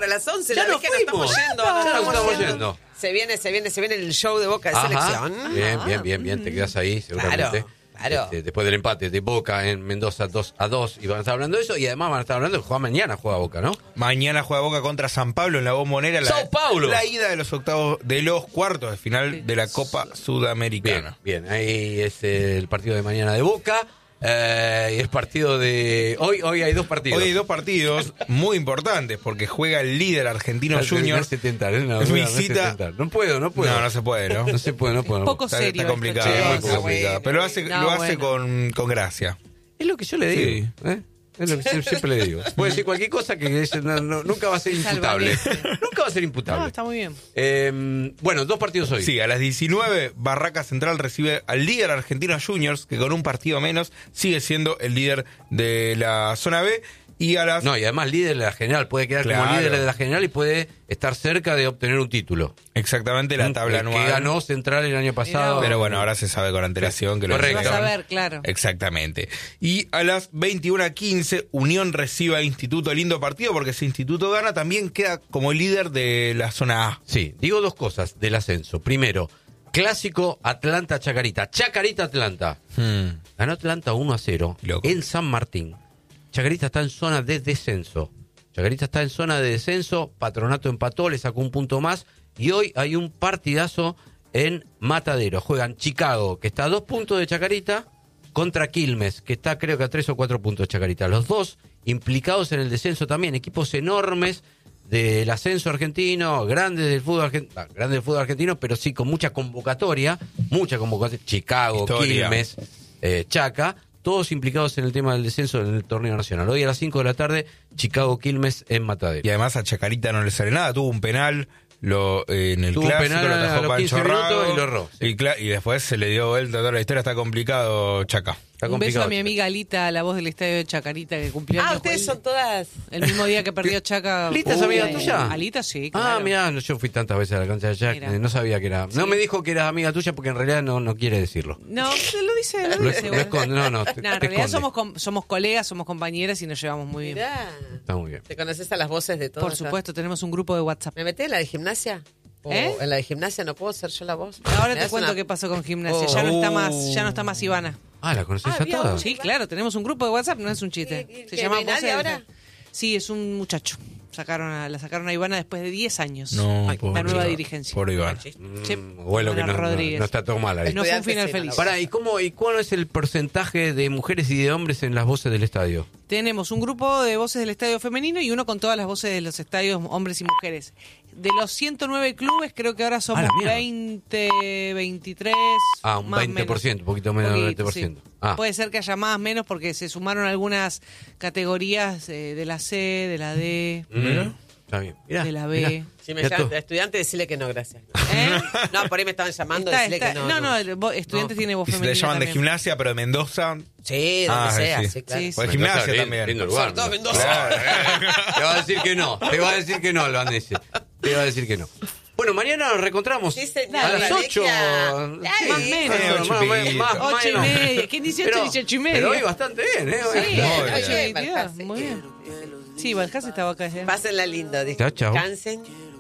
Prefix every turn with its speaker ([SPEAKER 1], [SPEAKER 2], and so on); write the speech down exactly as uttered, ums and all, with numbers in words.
[SPEAKER 1] para las once.
[SPEAKER 2] Ya
[SPEAKER 1] la
[SPEAKER 2] nos
[SPEAKER 1] dije,
[SPEAKER 2] fuimos.
[SPEAKER 1] estamos yendo.
[SPEAKER 2] Ya
[SPEAKER 1] nos
[SPEAKER 2] nos
[SPEAKER 1] estamos
[SPEAKER 2] estamos
[SPEAKER 1] yendo.
[SPEAKER 2] yendo.
[SPEAKER 1] Se viene, se viene, se viene el show de Boca de
[SPEAKER 2] Ajá.
[SPEAKER 1] selección.
[SPEAKER 2] Bien, bien, bien, bien. Te quedas ahí, seguramente.
[SPEAKER 1] Claro, claro.
[SPEAKER 2] Este, después del empate de Boca en Mendoza dos a dos. Y van a estar hablando de eso. Y además van a estar hablando de que juega mañana, juega Boca, ¿no?
[SPEAKER 3] Mañana juega Boca contra San Pablo en la Bombonera. La,
[SPEAKER 2] ¡Sao Paulo!
[SPEAKER 3] La ida de los octavos, de los cuartos de final de la Copa
[SPEAKER 2] Bien,
[SPEAKER 3] Sudamericana.
[SPEAKER 2] bien. Ahí es el partido de mañana de Boca. Eh, y el partido de... Hoy hoy hay dos partidos.
[SPEAKER 3] Hoy hay dos partidos muy importantes porque juega el líder argentino
[SPEAKER 2] No,
[SPEAKER 3] Junior.
[SPEAKER 2] no se tentar, ¿eh? No, no, no se
[SPEAKER 3] Visita-
[SPEAKER 2] tentar. No puedo, no puedo.
[SPEAKER 3] No, no se puede, ¿no?
[SPEAKER 2] No se puede, no puedo. no
[SPEAKER 4] Poco
[SPEAKER 2] puedo.
[SPEAKER 3] Está,
[SPEAKER 4] serio
[SPEAKER 3] está complicado,
[SPEAKER 4] esto,
[SPEAKER 3] muy
[SPEAKER 4] chicos.
[SPEAKER 3] complicado. Pero lo hace,
[SPEAKER 4] No,
[SPEAKER 3] lo hace
[SPEAKER 4] bueno.
[SPEAKER 3] con, con gracia.
[SPEAKER 2] Es lo que yo le digo.
[SPEAKER 3] Sí.
[SPEAKER 2] ¿eh? Es lo que siempre, siempre le digo. Puede decir cualquier cosa que es- no, no, nunca va a ser imputable.
[SPEAKER 4] Salvanete.
[SPEAKER 2] Nunca va a ser
[SPEAKER 4] No,
[SPEAKER 2] imputable.
[SPEAKER 4] está muy bien.
[SPEAKER 2] Eh, bueno, dos partidos hoy.
[SPEAKER 3] Sí, a las diecinueve, Barraca Central recibe al líder argentino Juniors, que con un partido menos sigue siendo el líder de la zona B. Y a las...
[SPEAKER 2] No, y además líder de la general. Puede quedar como
[SPEAKER 3] Claro.
[SPEAKER 2] líder de la general y puede estar cerca de obtener un título.
[SPEAKER 3] Exactamente la tabla
[SPEAKER 2] El
[SPEAKER 3] anual.
[SPEAKER 2] que ganó Central el año pasado.
[SPEAKER 3] Pero bueno, ahora se sabe con antelación que lo
[SPEAKER 2] Correcto.
[SPEAKER 4] Vas
[SPEAKER 3] hicieron.
[SPEAKER 4] a ver, claro.
[SPEAKER 3] Exactamente. Y a las veintiuna quince, Unión recibe a Instituto. Lindo partido porque si Instituto gana también queda como líder de la zona A.
[SPEAKER 2] Sí, digo dos cosas del ascenso. Primero, clásico Atlanta-Chacarita. Chacarita-Atlanta.
[SPEAKER 3] Hmm.
[SPEAKER 2] Ganó Atlanta uno a cero
[SPEAKER 3] Loco.
[SPEAKER 2] en San Martín. Chacarita está en zona de descenso. Chacarita está en zona de descenso. Patronato empató, le sacó un punto más. Y hoy hay un partidazo en Matadero. Juegan Chicago, que está a dos puntos de Chacarita, contra Quilmes, que está creo que a tres o cuatro puntos de Chacarita. Los dos implicados en el descenso también. Equipos enormes del ascenso argentino, grandes del fútbol argentino, grandes del fútbol argentino, pero sí con mucha convocatoria. Mucha convocatoria. Chicago,
[SPEAKER 3] Historia.
[SPEAKER 2] Quilmes, eh, Chaca. Todos implicados en el tema del descenso en el torneo nacional. Hoy a las cinco de la tarde, Chicago Quilmes en Matadero.
[SPEAKER 3] Y además a Chacarita no le sale nada. Tuvo un penal lo, eh, en el
[SPEAKER 2] Tuvo un
[SPEAKER 3] clásico,
[SPEAKER 2] penal
[SPEAKER 3] lo
[SPEAKER 2] a
[SPEAKER 3] atajó
[SPEAKER 2] los quince
[SPEAKER 3] Pancho
[SPEAKER 2] minutos
[SPEAKER 3] Rago,
[SPEAKER 2] y lo erró, sí.
[SPEAKER 3] Y, cla- y después se le dio vuelta toda la historia. Está complicado, Chaca.
[SPEAKER 2] Está
[SPEAKER 4] Un beso
[SPEAKER 2] complicado.
[SPEAKER 4] a mi amiga Alita, la voz del estadio de Chacarita, que cumplió
[SPEAKER 1] Ah,
[SPEAKER 4] años
[SPEAKER 1] ustedes
[SPEAKER 4] el-
[SPEAKER 1] son todas.
[SPEAKER 4] el mismo día que perdió Chaca.
[SPEAKER 2] ¿Alita es
[SPEAKER 4] Uh,
[SPEAKER 2] amiga tuya?
[SPEAKER 4] Alita, sí,
[SPEAKER 2] Ah,
[SPEAKER 4] claro.
[SPEAKER 2] mirá, yo fui tantas veces a la cancha de Jack,
[SPEAKER 4] Mira.
[SPEAKER 2] eh, no sabía que era... No
[SPEAKER 4] Sí.
[SPEAKER 2] me dijo que eras amiga tuya porque en realidad no, no quiere decirlo.
[SPEAKER 4] No, se lo dice, lo
[SPEAKER 2] Lo,
[SPEAKER 4] dice.
[SPEAKER 2] lo
[SPEAKER 4] bueno.
[SPEAKER 2] esconde, no, no, te,
[SPEAKER 4] No,
[SPEAKER 2] te
[SPEAKER 4] en realidad
[SPEAKER 2] esconde.
[SPEAKER 4] somos, com- somos colegas, somos compañeras y nos llevamos muy bien.
[SPEAKER 1] Mirá.
[SPEAKER 2] Está muy bien.
[SPEAKER 1] ¿Te conoces a las voces de todos?
[SPEAKER 4] Por supuesto, tenemos un grupo de WhatsApp.
[SPEAKER 1] ¿Me metí en la de gimnasia? ¿O
[SPEAKER 4] ¿Eh?
[SPEAKER 1] en la de gimnasia no puedo ser yo la voz?
[SPEAKER 4] Ahora
[SPEAKER 1] ¿Me
[SPEAKER 4] te
[SPEAKER 1] das
[SPEAKER 4] cuento
[SPEAKER 1] una-
[SPEAKER 4] qué pasó con gimnasia.
[SPEAKER 1] Oh.
[SPEAKER 4] Ya no está más, ya no está más Ivana.
[SPEAKER 2] Ah, ¿la conoces
[SPEAKER 1] Ah,
[SPEAKER 2] a
[SPEAKER 1] había
[SPEAKER 2] todas?
[SPEAKER 1] un-
[SPEAKER 4] Sí, claro, tenemos un grupo de WhatsApp, no es un chiste.
[SPEAKER 1] ¿Qué- qué-
[SPEAKER 4] Se
[SPEAKER 1] qué,
[SPEAKER 4] llama
[SPEAKER 1] no hay nadie
[SPEAKER 4] Voces del-
[SPEAKER 1] ahora?
[SPEAKER 4] Sí, es un muchacho. Sacaron a- la sacaron a Ivana después de diez años.
[SPEAKER 3] No,
[SPEAKER 4] Ay,
[SPEAKER 3] pobre
[SPEAKER 4] la nueva
[SPEAKER 3] Iván.
[SPEAKER 4] dirigencia.
[SPEAKER 3] Por Iván.
[SPEAKER 4] Sí.
[SPEAKER 2] Mm, bueno, que
[SPEAKER 4] Ivana
[SPEAKER 2] no, no-
[SPEAKER 4] Rodríguez.
[SPEAKER 2] no está todo mal ahí.
[SPEAKER 4] No fue un
[SPEAKER 1] Estudiante,
[SPEAKER 4] final
[SPEAKER 1] sí,
[SPEAKER 4] feliz.
[SPEAKER 1] no.
[SPEAKER 2] Pará, ¿y cómo y cuál es el porcentaje de mujeres y de hombres en las voces del estadio?
[SPEAKER 4] Tenemos un grupo de voces del estadio femenino y uno con todas las voces de los estadios hombres y mujeres. De los ciento nueve clubes, creo que ahora somos
[SPEAKER 2] Ah, la mierda.
[SPEAKER 4] veinte, veintitrés.
[SPEAKER 2] Ah, un
[SPEAKER 4] más o
[SPEAKER 2] veinte por ciento,
[SPEAKER 4] menos.
[SPEAKER 2] un poquito menos del
[SPEAKER 4] Poquito,
[SPEAKER 2] veinte por ciento.
[SPEAKER 4] sí.
[SPEAKER 2] Ah.
[SPEAKER 4] Puede ser que haya más, menos, porque se sumaron algunas categorías eh, de la C, de la D,
[SPEAKER 2] Mm, está bien. Mirá,
[SPEAKER 4] de la B.
[SPEAKER 2] mirá.
[SPEAKER 1] Si me
[SPEAKER 2] Mirá
[SPEAKER 1] llaman
[SPEAKER 2] tú.
[SPEAKER 1] de estudiante, decirle que no, gracias.
[SPEAKER 4] ¿Eh?
[SPEAKER 1] No, por ahí me estaban llamando,
[SPEAKER 4] Está-
[SPEAKER 1] decirle
[SPEAKER 4] está-
[SPEAKER 1] que no.
[SPEAKER 4] no, no, el vo- estudiantes tiene voz
[SPEAKER 3] Y si
[SPEAKER 4] femenina
[SPEAKER 3] te llaman de
[SPEAKER 4] también.
[SPEAKER 3] gimnasia, pero de Mendoza.
[SPEAKER 1] Sí, donde
[SPEAKER 3] Ah,
[SPEAKER 1] sea,
[SPEAKER 3] sí.
[SPEAKER 1] sí, claro.
[SPEAKER 4] Sí,
[SPEAKER 3] O de
[SPEAKER 4] sí.
[SPEAKER 3] gimnasia
[SPEAKER 2] Mendoza,
[SPEAKER 3] también.
[SPEAKER 2] lindo lugar.
[SPEAKER 1] Sobre todo Mendoza.
[SPEAKER 2] Claro. Te va a decir que no, te va a decir que no, lo Andese. Te va a decir que no. Bueno, mañana nos reencontramos
[SPEAKER 1] Sí, señor,
[SPEAKER 2] a las
[SPEAKER 1] la
[SPEAKER 2] ocho.
[SPEAKER 1] Vecchia.
[SPEAKER 2] Sí,
[SPEAKER 4] Más menos.
[SPEAKER 2] más-
[SPEAKER 3] Ocho
[SPEAKER 2] más-
[SPEAKER 3] y
[SPEAKER 2] más-
[SPEAKER 3] piquito.
[SPEAKER 2] más-
[SPEAKER 4] Ocho y
[SPEAKER 2] menos.
[SPEAKER 4] media. ¿Quién dice ocho?
[SPEAKER 2] Pero-
[SPEAKER 4] dieciocho y media.
[SPEAKER 2] Pero hoy bastante bien, ¿eh? Hoy-
[SPEAKER 4] Sí,
[SPEAKER 3] No,
[SPEAKER 4] ocho
[SPEAKER 3] bien.
[SPEAKER 4] y veintidós,
[SPEAKER 1] Balcase.
[SPEAKER 4] muy bien. Sí, Balcase estaba acá. ¿eh?
[SPEAKER 1] Pásenla lindo,
[SPEAKER 2] Chao, chao.
[SPEAKER 1] descansen.